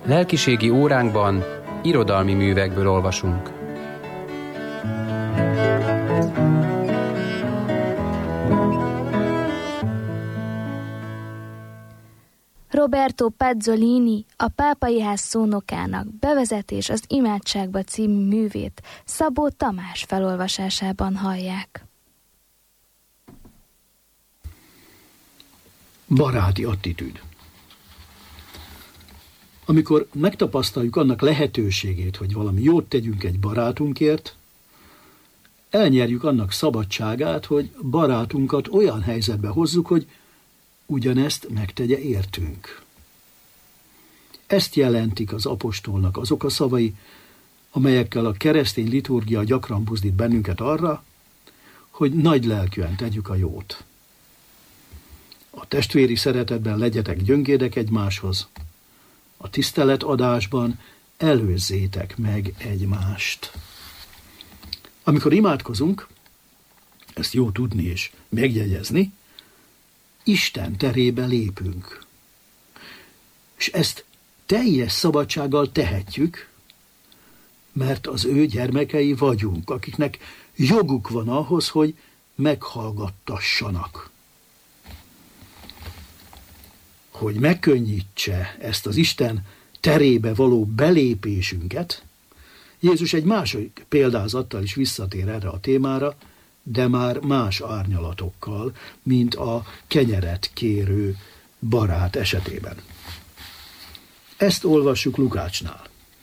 Lelkiségi óránkban irodalmi művekből olvasunk. Roberto Pazzolini, a Pápai Ház szónokának Bevezetés az imádságba című művét Szabó Tamás felolvasásában hallják. Baráti attitűd. Amikor megtapasztaljuk annak lehetőségét, hogy valami jót tegyünk egy barátunkért, elnyerjük annak szabadságát, hogy barátunkat olyan helyzetbe hozzuk, hogy ugyanezt megtegye értünk. Ezt jelentik az apostolnak azok a szavai, amelyekkel a keresztény liturgia gyakran buzdít bennünket arra, hogy nagy lelkűen tegyük a jót. A testvéri szeretetben legyetek gyöngédek egymáshoz, a tiszteletadásban előzzétek meg egymást. Amikor imádkozunk, ezt jó tudni és megjegyezni, Isten terébe lépünk. És ezt teljes szabadsággal tehetjük, mert az ő gyermekei vagyunk, akiknek joguk van ahhoz, hogy meghallgattassanak. Hogy megkönnyítse ezt az Isten terébe való belépésünket, Jézus egy másik példázattal is visszatér erre a témára, de már más árnyalatokkal, mint a kenyeret kérő barát esetében. Ezt olvassuk Lukácsnál.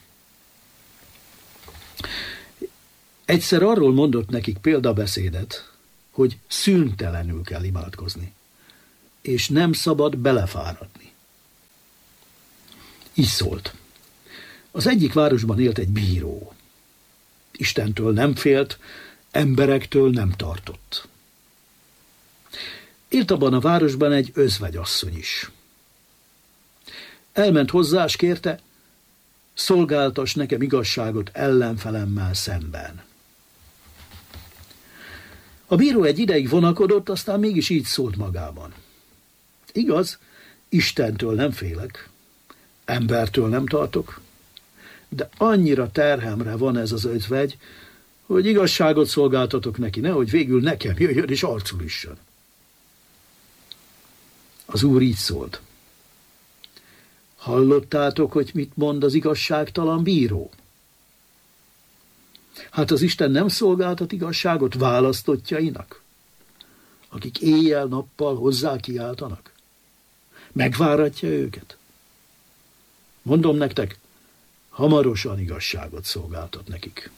Egyszer arról mondott nekik példabeszédet, hogy szüntelenül kell imádkozni, és nem szabad belefáradni. Így szólt. Az egyik városban élt egy bíró. Istentől nem félt, emberektől nem tartott. Élt abban a városban egy özvegyasszony is. Elment hozzá, és kérte, szolgáltass nekem igazságot ellenfelemmel szemben. A bíró egy ideig vonakodott, aztán mégis így szólt magában. Igaz, Istentől nem félek, embertől nem tartok, de annyira terhemre van ez az özvegy, hogy igazságot szolgáltatok neki, nehogy végül nekem jöjjön és arcul üssön. Az Úr így szólt. Hallottátok, hogy mit mond az igazságtalan bíró? Hát az Isten nem szolgáltat igazságot választottjainak, akik éjjel-nappal hozzá kiáltanak? Megváratja őket? Mondom nektek, hamarosan igazságot szolgáltat nekik.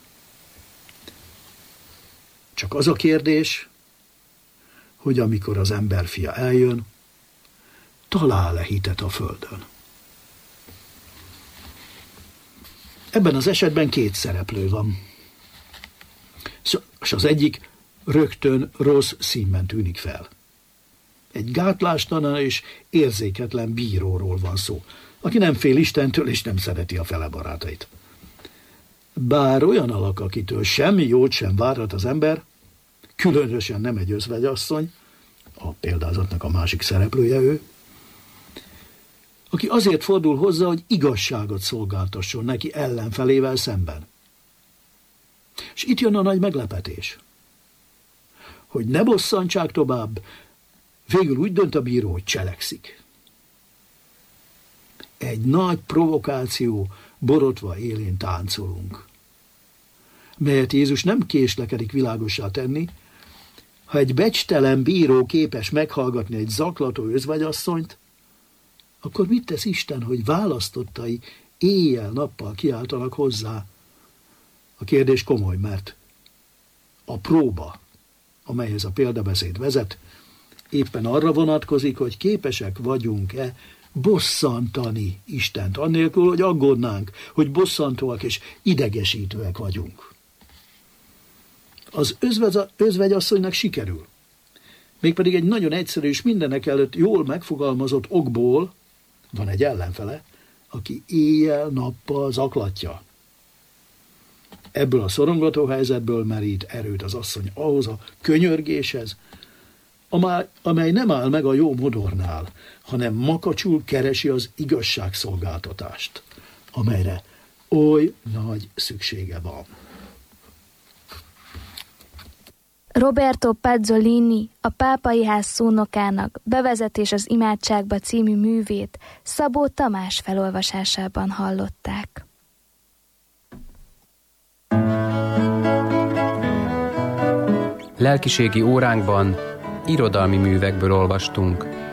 Csak az a kérdés, hogy amikor az emberfia eljön, talál-e hitet a földön. Ebben az esetben két szereplő van. És az egyik rögtön rossz színben tűnik fel. Egy gátlástalan és érzéketlen bíróról van szó, aki nem fél Istentől és nem szereti a fele barátait. Bár olyan alak, akitől semmi jót sem várhat az ember, különösen nem egy özvegyasszony, a példázatnak a másik szereplője ő, aki azért fordul hozzá, hogy igazságot szolgáltasson neki ellenfelével szemben. És itt jön a nagy meglepetés. Hogy ne bosszantsák tovább, végül úgy dönt a bíró, hogy cselekszik. Egy nagy provokáció borotva élén táncolunk, melyet Jézus nem késlekedik világossá tenni. Ha egy becstelen bíró képes meghallgatni egy zaklató özvegyasszonyt, akkor mit tesz Isten, hogy választottai éjjel-nappal kiáltanak hozzá? A kérdés komoly, mert a próba, amelyhez a példabeszéd vezet, éppen arra vonatkozik, hogy képesek vagyunk-e bosszantani Istent, annélkül, hogy aggódnánk, hogy bosszantóak és idegesítőek vagyunk. Az özvegyasszonynak sikerül. Mégpedig egy nagyon egyszerű és mindenek előtt jól megfogalmazott okból van egy ellenfele, aki éjjel-nappal zaklatja. Ebből a szorongató helyzetből merít erőt az asszony ahhoz a könyörgéshez, amely nem áll meg a jó modornál, hanem makacsul keresi az igazságszolgáltatást. amelyre oly nagy szüksége van. Roberto Pazzolini, a Pápai Ház szónokának Bevezetés az imádságba című művét Szabó Tamás felolvasásában hallották. Lelkiségi óránkban irodalmi művekből olvastunk.